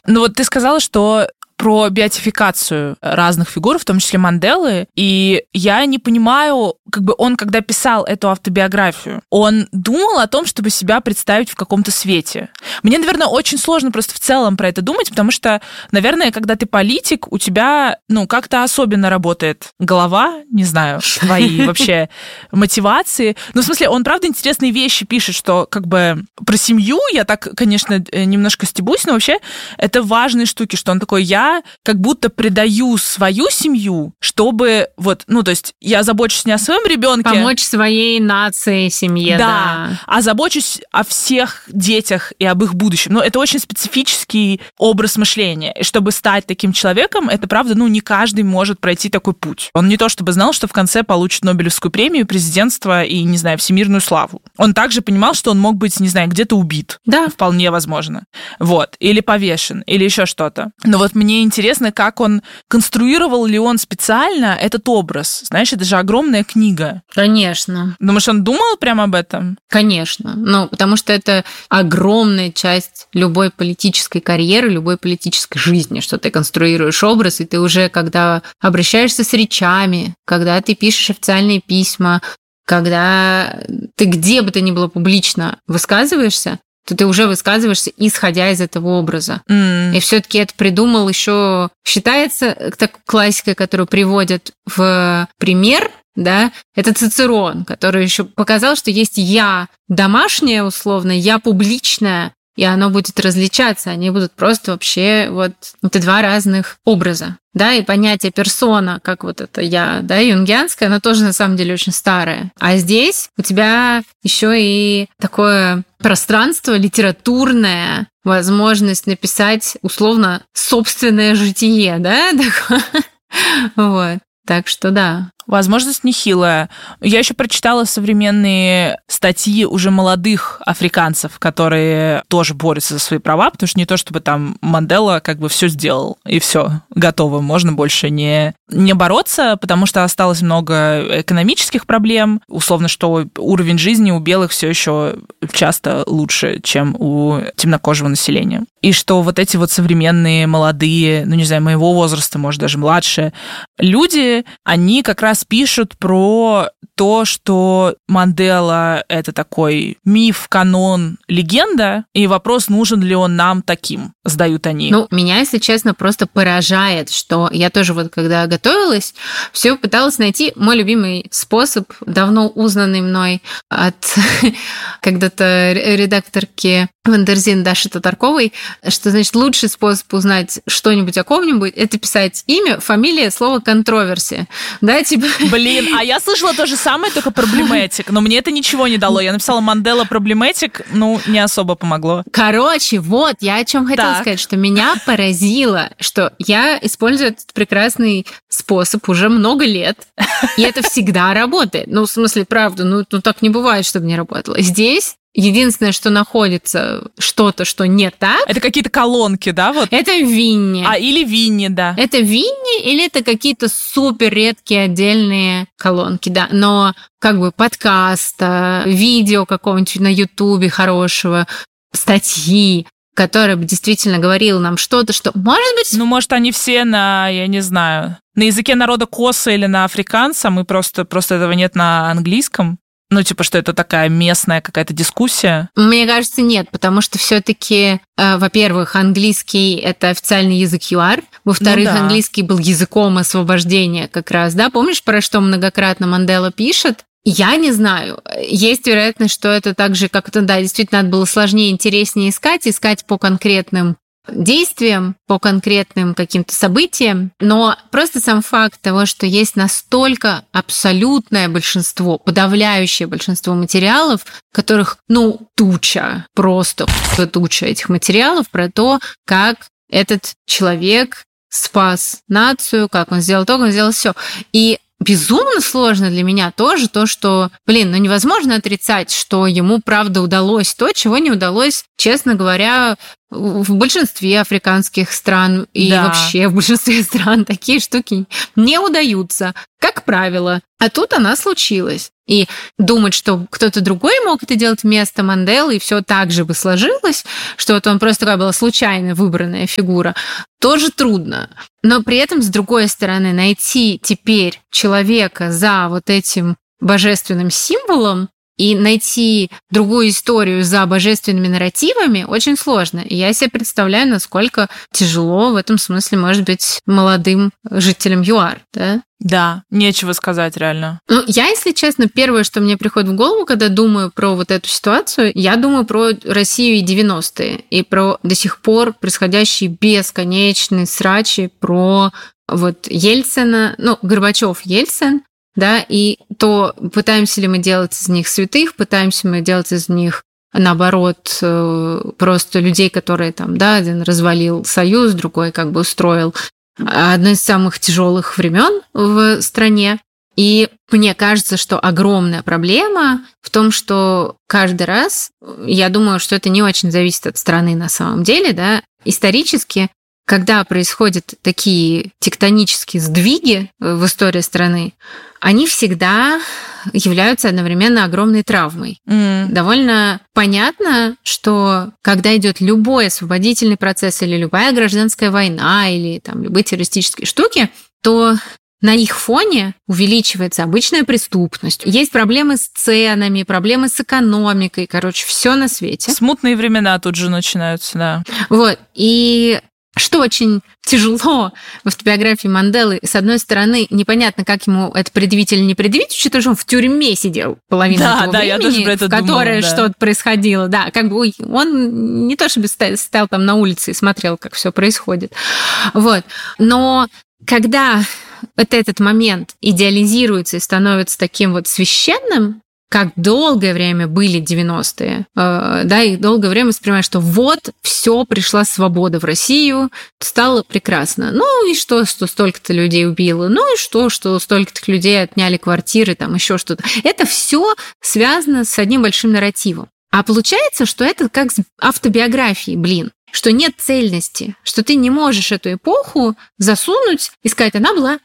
Ну вот ты сказала, что про беатификацию разных фигур, в том числе Манделы, и я не понимаю, как бы он, когда писал эту автобиографию, он думал о том, чтобы себя представить в каком-то свете. Мне, наверное, очень сложно просто в целом про это думать, потому что, наверное, когда ты политик, у тебя, как-то особенно работает голова, не знаю, твои вообще мотивации. Ну, в смысле, он, правда, интересные вещи пишет, что, как бы, про семью я так, конечно, немножко стебусь, но вообще это важные штуки, что он такой, я как будто предаю свою семью, чтобы то есть я забочусь не о своем ребенке. Помочь своей нации, семье, да. А забочусь о всех детях и об их будущем. Но это очень специфический образ мышления. И чтобы стать таким человеком, это, правда, не каждый может пройти такой путь. Он не то чтобы знал, что в конце получит Нобелевскую премию, президентство и, не знаю, всемирную славу. Он также понимал, что он мог быть, не знаю, где-то убит. Да. Вполне возможно. Или повешен, или еще что-то. Но мне интересно, как он конструировал ли он специально этот образ. Знаешь, это же огромная книга. Конечно. Думаешь, он думал прямо об этом? Конечно. Потому что это огромная часть любой политической карьеры, любой политической жизни, что ты конструируешь образ, и ты уже, когда обращаешься с речами, когда ты пишешь официальные письма, когда ты где бы то ни было публично высказываешься, то ты уже высказываешься, исходя из этого образа. И все-таки это придумал еще, считается, так классикой, которую приводят в пример, да, это Цицерон, который еще показал, что есть я домашнее, условно, я публичное, и оно будет различаться, они будут просто вообще это два разных образа. Да, и понятие персона, как это я, да, юнгианское, оно тоже на самом деле очень старое. А здесь у тебя еще и такое пространство литературное, возможность написать условно собственное житие, да, Так что да. Возможность нехилая. Я еще прочитала современные статьи уже молодых африканцев, которые тоже борются за свои права, потому что не то, чтобы там Мандела как бы все сделал, и все, готово, можно больше не бороться, потому что осталось много экономических проблем, условно, что уровень жизни у белых все еще часто лучше, чем у темнокожего населения. И что эти современные молодые, не знаю, моего возраста, может, даже младше, люди, они как раз пишут про то, что Мандела — это такой миф, канон, легенда, и вопрос, нужен ли он нам таким, задают они. Меня, если честно, просто поражает, что я тоже когда готовилась, все пыталась найти мой любимый способ, давно узнанный мной от когда-то редакторки Вандерзин Даши Татарковой, что, значит, лучший способ узнать что-нибудь о ком-нибудь — это писать имя, фамилия, слово «контроверсия». Да, Блин, а я слышала то же самое, только проблематик, но мне это ничего не дало. Я написала Мандела проблематик, не особо помогло. Короче, я о чем хотела сказать, что меня поразило, что я использую этот прекрасный способ уже много лет, и это всегда работает. В смысле, правда, так не бывает, чтобы не работало. Здесь единственное, что находится что-то, что не так... Это какие-то колонки, да? Это Винни. Или Винни, да. Это Винни или это какие-то супер редкие отдельные колонки, да. Но подкаста, видео какого-нибудь на Ютубе хорошего, статьи, которая бы действительно говорила нам что-то, что, может быть... может, они все на, я не знаю, на языке народа коса или на африканца, мы просто этого нет на английском. Что это такая местная какая-то дискуссия? Мне кажется, нет, потому что все-таки, во-первых, английский — это официальный язык ЮАР, во-вторых, английский был языком освобождения как раз, да? Помнишь, про что многократно Мандела пишет? Я не знаю. Есть вероятность, что это так же, действительно, надо было сложнее, интереснее искать по конкретным действиям, по конкретным каким-то событиям, но просто сам факт того, что есть настолько абсолютное большинство, подавляющее большинство материалов, которых, туча, просто туча этих материалов про то, как этот человек спас нацию, как он сделал то, как он сделал все. И безумно сложно для меня тоже то, что, невозможно отрицать, что ему, правда, удалось то, чего не удалось, честно говоря, в большинстве африканских стран и вообще в большинстве стран такие штуки не удаются, как правило. А тут она случилась. И думать, что кто-то другой мог это делать вместо Манделы, и все так же бы сложилось, что вот он просто такая была случайно выбранная фигура, тоже трудно. Но при этом, с другой стороны, найти теперь человека за вот этим божественным символом и найти другую историю за божественными нарративами очень сложно. И я себе представляю, насколько тяжело в этом смысле может быть молодым жителям ЮАР, да? Да, нечего сказать реально. Ну, я, если честно, первое, что мне приходит в голову, когда думаю про вот эту ситуацию, я думаю про Россию и 90-е, и про до сих пор происходящие бесконечные срачи про вот Ельцина, Горбачев-Ельцин, да, и то, пытаемся ли мы делать из них святых, пытаемся мы делать из них, наоборот, просто людей, которые там, да, один развалил союз, другой как бы устроил одно из самых тяжелых времен в стране. И мне кажется, что огромная проблема в том, что каждый раз, я думаю, что это не очень зависит от страны на самом деле, да, исторически, когда происходят такие тектонические сдвиги в истории страны, они всегда являются одновременно огромной травмой. Довольно понятно, что когда идет любой освободительный процесс или любая гражданская война или там любые террористические штуки, то на их фоне увеличивается обычная преступность. Есть проблемы с ценами, проблемы с экономикой, короче, все на свете. Смутные времена тут же начинаются, да. Вот, и что очень тяжело в автобиографии Манделы, с одной стороны, непонятно, как ему это предъявить или не предъявить, учитывая, что он в тюрьме сидел половину этого времени, я тоже про это в которой думала, что-то происходило. Да, как бы он не то чтобы стоял там на улице и смотрел, как все происходит. Вот. Но когда вот этот момент идеализируется и становится таким вот священным, как долгое время были 90-е, да, и долгое время воспринимаешь, что вот все, пришла свобода в Россию, стало прекрасно. Ну и что столько-то людей убило? Ну и что столько-то людей отняли квартиры, там еще что-то. Это все связано с одним большим нарративом. А получается, что это как с автобиографией, что нет цельности, что ты не можешь эту эпоху засунуть и сказать, она была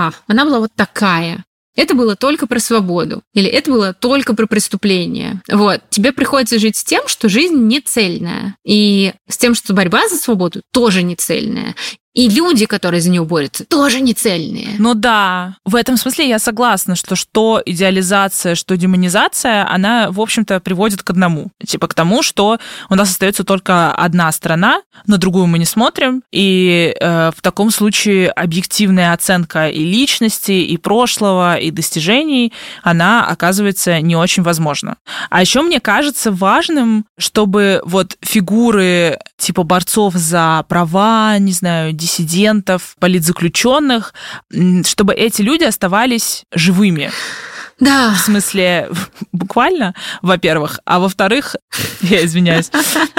вот такая. Это было только про свободу, или это было только про преступление. Вот. Тебе приходится жить с тем, что жизнь не цельная, и с тем, что борьба за свободу тоже не цельная. И люди, которые за нее борются, тоже не цельные. Ну да, в этом смысле я согласна, что идеализация, что демонизация, она, в общем-то, приводит к одному. Типа к тому, что у нас остается только одна страна, на другую мы не смотрим, и в таком случае объективная оценка и личности, и прошлого, и достижений, она оказывается не очень возможна. А еще мне кажется важным, чтобы вот фигуры типа борцов за права, не знаю, диссидентов, политзаключенных, чтобы эти люди оставались живыми. Да. В смысле, буквально, во-первых, а во-вторых, я извиняюсь.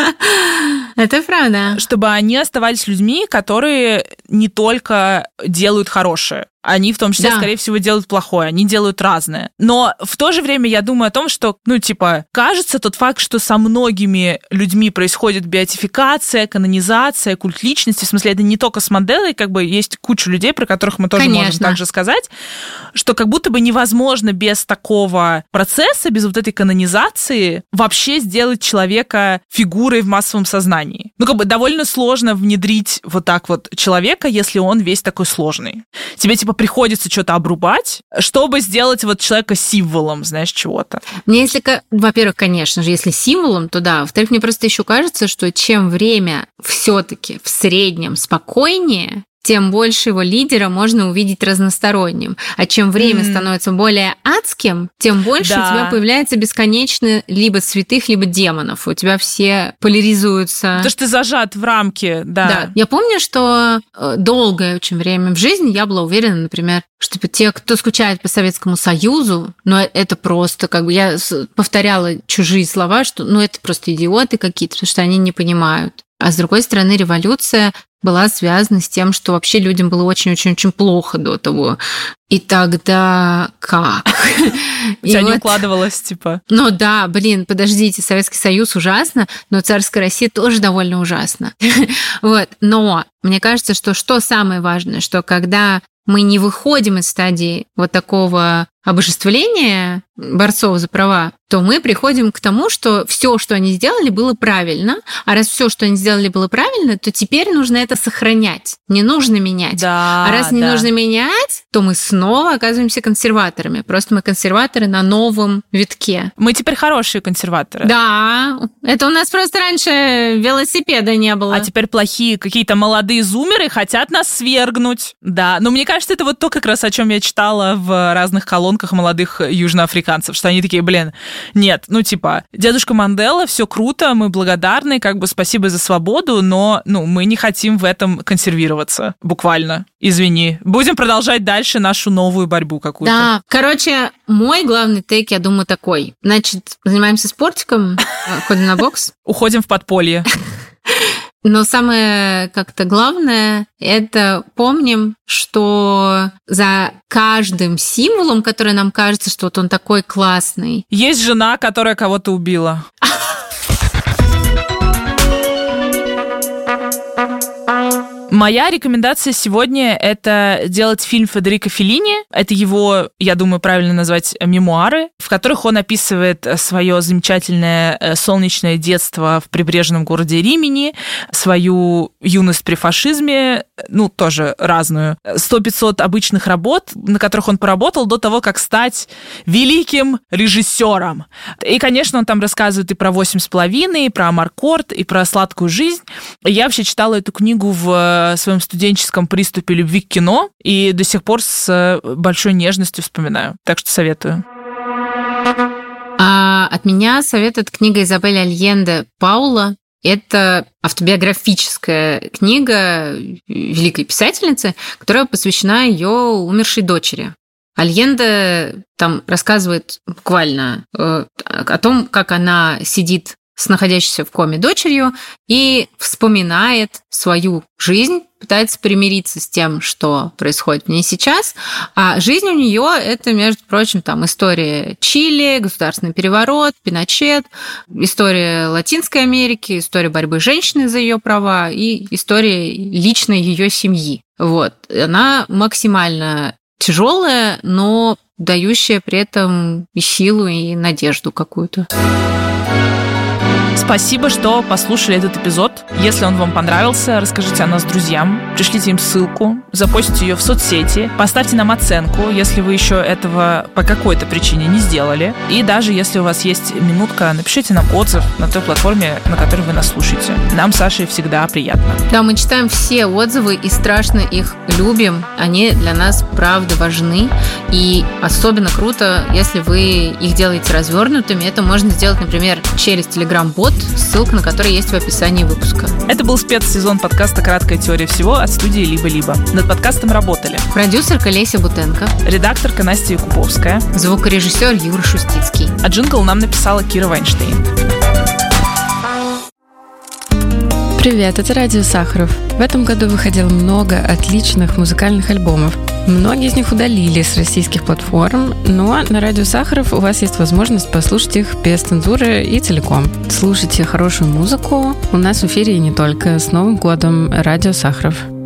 Это правда. Чтобы они оставались людьми, которые не только делают хорошее, они в том числе, скорее всего, делают плохое, они делают разное. Но в то же время я думаю о том, что, кажется тот факт, что со многими людьми происходит беатификация, канонизация, культ личности, в смысле, это не только с Манделой, есть куча людей, про которых мы тоже можем также сказать, что как будто бы невозможно без такого процесса, без вот этой канонизации вообще сделать человека фигурой в массовом сознании. Довольно сложно внедрить вот так вот человека, если он весь такой сложный. Тебе, приходится что-то обрубать, чтобы сделать вот человека символом, знаешь, чего-то. Мне во-первых, конечно же, если символом, то да. Во-вторых, мне просто еще кажется, что чем время все-таки в среднем спокойнее, тем больше его лидера можно увидеть разносторонним. А чем время становится более адским, тем больше у тебя появляется бесконечно либо святых, либо демонов. У тебя все поляризуются. Потому что ты зажат в рамки, да. Я помню, что долгое очень время в жизни я была уверена, например, что те, кто скучает по Советскому Союзу, это просто, я повторяла чужие слова, что это просто идиоты какие-то, потому что они не понимают. А с другой стороны, революция была связана с тем, что вообще людям было очень-очень-очень плохо до того. И тогда как? У тебя не укладывалось, типа? Ну да, подождите, Советский Союз ужасно, но царская Россия тоже довольно ужасно. Вот. Но мне кажется, что самое важное, что когда мы не выходим из стадии вот такого обожествления борцов за права, то мы приходим к тому, что все, что они сделали, было правильно. А раз все, что они сделали, было правильно, то теперь нужно это сохранять. Не нужно менять. Да, а раз не нужно менять, то мы снова оказываемся консерваторами. Просто мы консерваторы на новом витке. Мы теперь хорошие консерваторы. Да, это у нас просто раньше велосипеда не было. А теперь плохие какие-то молодые зумеры хотят нас свергнуть. Да, но мне кажется, это вот то, как раз о чем я читала в разных колонках молодых южноафриканцев, что они такие, нет, дедушка Мандела, все круто, мы благодарны, спасибо за свободу, но, мы не хотим в этом консервироваться, буквально. Извини. Будем продолжать дальше нашу новую борьбу какую-то. Да, короче, мой главный тейк, я думаю, такой. Значит, занимаемся спортиком, ходим на бокс. Уходим в подполье. Но самое как-то главное, это помним, что за каждым символом, который нам кажется, что вот он такой классный, есть жена, которая кого-то убила. Моя рекомендация сегодня – это делать фильм Федерико Феллини. Это его, я думаю, правильно назвать, мемуары, в которых он описывает свое замечательное солнечное детство в прибрежном городе Римини, свою юность при фашизме, тоже разную. 100-500 обычных работ, на которых он поработал до того, как стать великим режиссером. И, конечно, он там рассказывает и про 8,5, и про Амаркорд, и про сладкую жизнь. Я вообще читала эту книгу в своем студенческом приступе любви к кино и до сих пор с большой нежностью вспоминаю. Так что советую. От меня советует книга Изабель Альенде «Паула». Это автобиографическая книга великой писательницы, которая посвящена ее умершей дочери. Альенде там рассказывает буквально о том, как она сидит с находящейся в коме дочерью и вспоминает свою жизнь, пытается примириться с тем, что происходит в ней сейчас. А жизнь у нее это, между прочим, там история Чили, государственный переворот, Пиночет, история Латинской Америки, история борьбы женщины за ее права и история личной ее семьи. Вот. Она максимально тяжелая, но дающая при этом и силу, и надежду какую-то. Спасибо, что послушали этот эпизод. Если он вам понравился, расскажите о нас друзьям, пришлите им ссылку, запостите ее в соцсети, поставьте нам оценку, если вы еще этого по какой-то причине не сделали. И даже если у вас есть минутка, напишите нам отзыв на той платформе, на которой вы нас слушаете. Нам с Сашей всегда приятно. Да, мы читаем все отзывы и страшно их любим. Они для нас правда важны. И особенно круто, если вы их делаете развернутыми. Это можно сделать, например, через Telegram-бот, ссылка на который есть в описании выпуска. Это был спецсезон подкаста «Краткая теория всего» от студии «Либо-либо». Над подкастом работали продюсерка Леся Бутенко, редакторка Настя Якубовская, звукорежиссер Юра Шустицкий. А джингл нам написала Кира Вайнштейн. Привет, это Радио Сахаров. В этом году выходило много отличных музыкальных альбомов. Многие из них удалили с российских платформ, но на Радио Сахаров у вас есть возможность послушать их без цензуры и целиком. Слушайте хорошую музыку. У нас в эфире и не только. С Новым годом, Радио Сахаров.